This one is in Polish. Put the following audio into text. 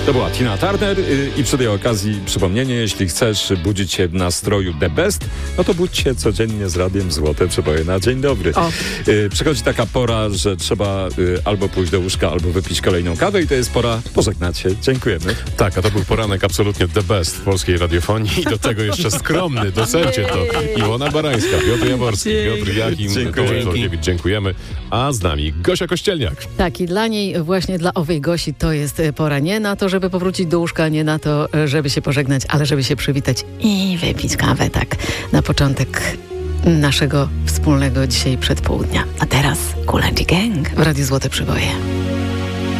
To była Tina Turner i przy tej okazji przypomnienie, jeśli chcesz budzić się w nastroju the best, no to budź się codziennie z radiem Złote Przeboje na dzień dobry. Przychodzi taka pora, że trzeba albo pójść do łóżka, albo wypić kolejną kawę i to jest pora pożegnać się. Dziękujemy. Tak, a to był poranek absolutnie the best w polskiej radiofonii i do tego jeszcze skromny, docencie to. Iwona Barańska, Piotr Jaworski, Piotr Jachim, dziękujemy. A z nami Gosia Kościelniak. Tak, i dla niej, właśnie dla owej Gosi, to jest pora nie na to, żeby powrócić do łóżka, nie na to, żeby się pożegnać, ale żeby się przywitać i wypić kawę, tak, na początek naszego wspólnego dzisiaj przedpołudnia. A teraz Kool & Gang w Radiu Złote Przeboje.